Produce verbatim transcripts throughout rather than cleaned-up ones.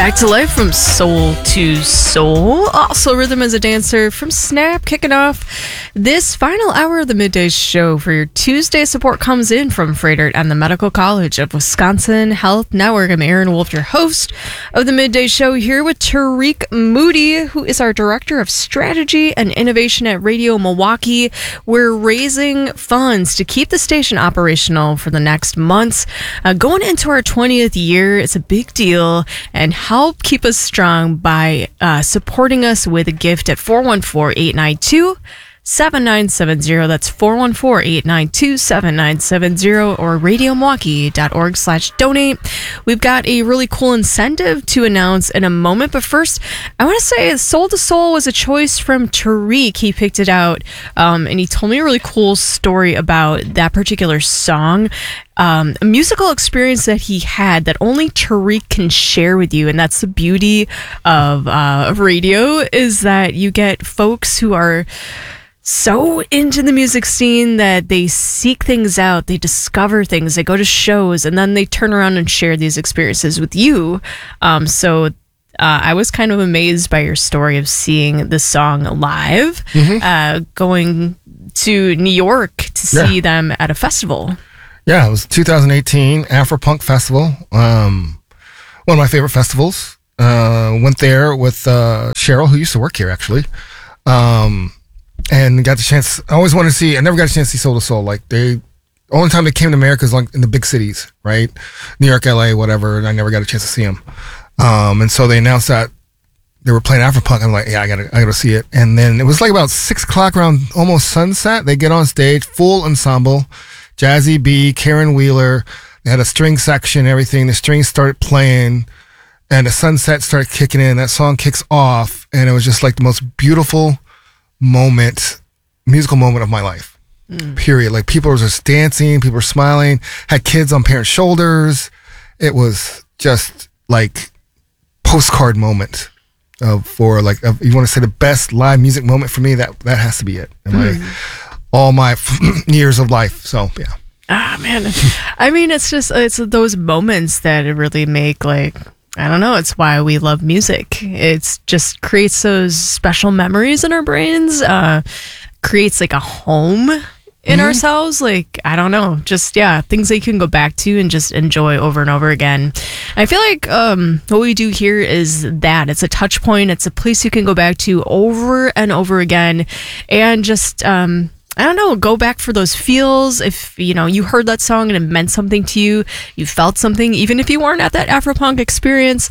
Back to Life from Soul to Soul. Also, Rhythm as a Dancer from Snap, kicking off this final hour of the Midday Show. For your Tuesday support comes in from Froedtert and the Medical College of Wisconsin Health Network. I'm Aaron Wolf, your host of the Midday Show, here with Tariq Moody, who is our Director of Strategy and Innovation at Radio Milwaukee. We're raising funds to keep the station operational for the next months. Uh, going into our twentieth year, it's a big deal, and help keep us strong by uh, supporting us with a gift at four one four, eight nine two, seven nine seven zero. That's four one four, eight nine two, seven nine seven zero or radio milwaukee dot org slash donate. We've got a really cool incentive to announce in a moment, but first, I want to say Soul to Soul was a choice from Tariq. He picked it out, um, and he told me a really cool story about that particular song. Um, a musical experience that he had that only Tariq can share with you, and that's the beauty of uh, radio, is that you get folks who are so into the music scene that they seek things out, they discover things, they go to shows, and then they turn around and share these experiences with you. Um, so uh, I was kind of amazed by your story of seeing the song live, mm-hmm. uh, going to New York to see yeah. them at a festival. Yeah, it was two thousand eighteen Afropunk Festival, um, one of my favorite festivals. Uh, went there with uh, Cheryl, who used to work here, actually, um, and got the chance. I always wanted to see, I never got a chance to see Soul to Soul. Like, they, only time they came to America is like in the big cities, right? New York, L A, whatever, and I never got a chance to see them. Um, and so they announced that they were playing Afropunk. I'm like, yeah, I gotta, I gotta see it. And then it was like about six o'clock around almost sunset. They get on stage, full ensemble. Jazzy B, Karen Wheeler, they had a string section, everything. The strings started playing, and the sunset started kicking in. That song kicks off, and it was just like the most beautiful moment, musical moment of my life, mm. period. Like, people were just dancing, people were smiling, had kids on parents' shoulders. It was just like postcard moment of, for like, of, you want to say the best live music moment for me, that, that has to be it. And mm. my, all my years of life. So, yeah. Ah, man. I mean, it's just, it's those moments that really make, like, I don't know, it's why we love music. It's just creates those special memories in our brains, uh, creates like a home in mm-hmm. ourselves. Like, I don't know, just, yeah, things that you can go back to and just enjoy over and over again. I feel like um, what we do here is that it's a touch point. It's a place you can go back to over and over again, and just, um, I don't know, go back for those feels. If, you know, you heard that song and it meant something to you, you felt something, even if you weren't at that Afropunk experience,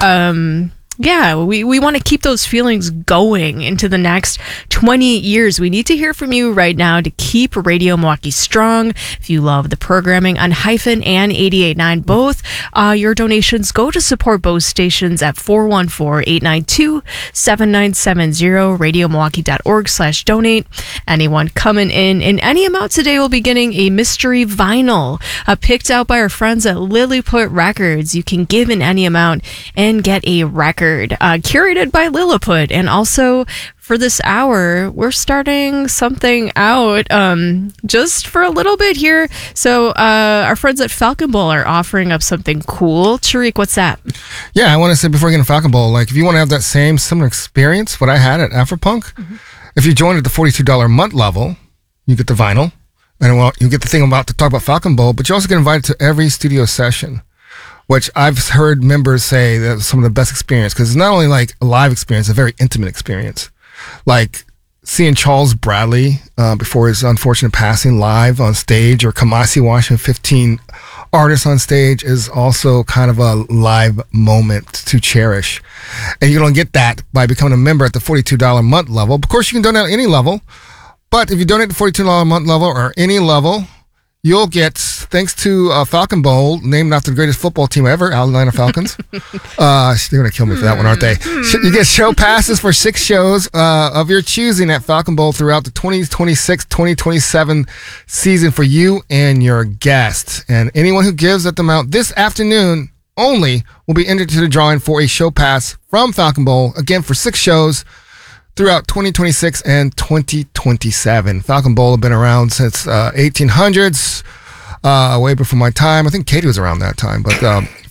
um, yeah, we, we want to keep those feelings going into the next twenty years. We need to hear from you right now to keep Radio Milwaukee strong. If you love the programming on Hyphen and eighty-eight point nine, both, uh, your donations go to support both stations at four one four, eight nine two, seven nine seven zero, radio milwaukee dot org slash donate. Anyone coming in in any amount today will be getting a mystery vinyl uh, picked out by our friends at Lilliput Records. You can give in any amount and get a record. Uh, curated by Lilliput. And also for this hour, we're starting something out um, just for a little bit here. So uh, our friends at Falcon Bowl are offering up something cool. Tariq, what's that? Yeah, I want to say before we get into Falcon Bowl, like, if you want to have that same similar experience, what I had at Afropunk, mm-hmm. if you join at the forty-two dollars a month level, you get the vinyl, and well, you get the thing about to talk about Falcon Bowl, but you also get invited to every studio session, which I've heard members say that was some of the best experience, because it's not only like a live experience, a very intimate experience. Like seeing Charles Bradley uh, before his unfortunate passing live on stage, or Kamasi watching fifteen artists on stage, is also kind of a live moment to cherish. And you don't get that by becoming a member at the forty-two dollars a month level. Of course, you can donate at any level, but if you donate at the forty-two dollars a month level or any level, you'll get, thanks to uh, Falcon Bowl, named after the greatest football team ever, Atlanta Falcons. uh, they're going to kill me for that one, aren't they? You get show passes for six shows uh, of your choosing at Falcon Bowl throughout the twenty twenty-six twenty twenty-seven season for you and your guests. And anyone who gives at the amount this afternoon only will be entered to the drawing for a show pass from Falcon Bowl, again, for six shows throughout twenty twenty-six and twenty twenty-seven. Falcon Bowl have been around since uh, eighteen hundreds, uh, way before my time. I think Katie was around that time. But um,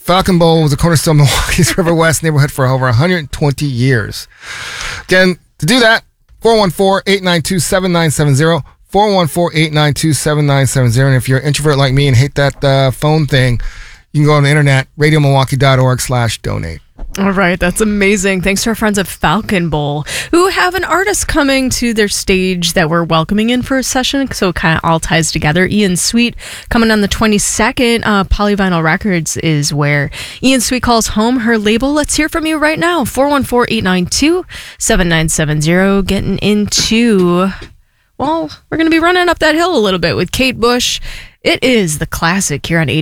Falcon Bowl was a cornerstone of Milwaukee's River West neighborhood for over one hundred twenty years. Again, to do that, four one four, eight nine two, seven nine seven zero, four one four, eight nine two, seven nine seven zero. And if you're an introvert like me and hate that uh, phone thing, you can go on the internet, radio milwaukee dot org slash donate. All right, that's amazing. Thanks to our friends at Falcon Bowl, who have an artist coming to their stage that we're welcoming in for a session, so it kind of all ties together. Ian Sweet coming on the twenty-second. Uh, Polyvinyl Records is where Ian Sweet calls home. Her label. Let's hear from you right now. four one four, eight nine two, seven nine seven zero. Getting into, well, we're going to be running up that hill a little bit with Kate Bush. It is the classic here on eighty.